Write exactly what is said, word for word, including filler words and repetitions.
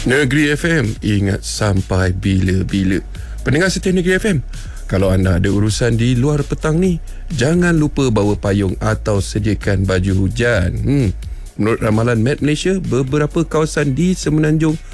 Negeri F M, ingat sampai bila-bila. Pendengar setia Negeri F M, kalau anda ada urusan di luar petang ni, jangan lupa bawa payung atau sediakan baju hujan. Hmm. Menurut ramalan Met Malaysia, beberapa kawasan di Semenanjung